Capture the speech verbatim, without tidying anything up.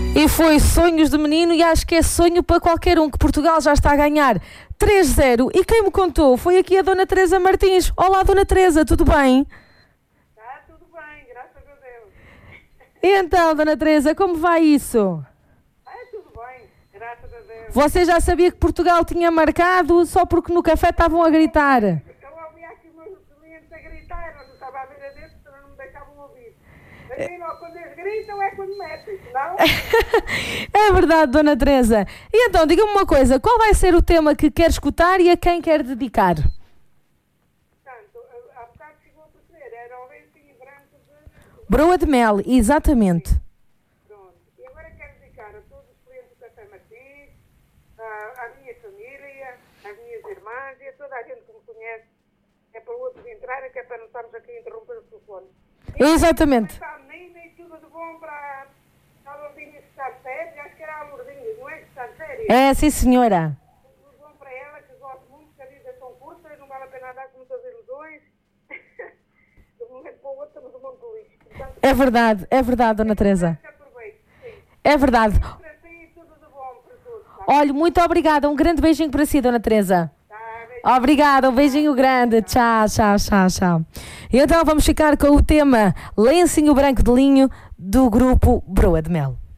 E foi sonhos de menino e acho que é sonho para qualquer um, que Portugal já está a ganhar três zero. E quem me contou foi aqui a Dona Teresa Martins. Olá, Dona Teresa, tudo bem? Está tudo bem, graças a Deus. E então, Dona Teresa, como vai isso? Ah, tudo bem, graças a Deus. Você já sabia que Portugal tinha marcado só porque no café estavam a gritar? Eu ouvi aqui os meus clientes a gritar, eu não estava a ver a deles, senão não me deixavam ouvir. Mas aí, logo, quando eles gritam é quando metem, senão... É verdade, Dona Teresa. E então, diga-me uma coisa, qual vai ser o tema que quer escutar e a quem quer dedicar? Portanto, há bocado chegou a perceber, era o lencinho branco de... Broa de mel, exatamente. Pronto. E agora quero dedicar a todos os clientes do Café Martins, à, à minha família, às minhas irmãs e a toda a gente que me conhece. É para outros entrarem, que é para não estarmos aqui a interromper o telefone. Exatamente. Nem, nem tudo de bom para a Lourdinha que está de férias, acho que era a Lourdinha, não é que está de férias? É, sim senhora. Tudo bom para ela, que gosto muito, que a vida é tão curta, não vale a pena dar com muitas ilusões. De um momento para o outro estamos um monte de lixo. Portanto, É verdade, é verdade, Dona Teresa. que aproveite, sim. É verdade. Para si, tudo de bom para todos. Tá? Olha, muito obrigada. Um grande beijinho para si, Dona Teresa. Tá, beijo. Obrigada, um beijinho grande. Tchau, tchau, tchau, tchau. E então vamos ficar com o tema Lencinho Branco de Linho do grupo Broa de Mel.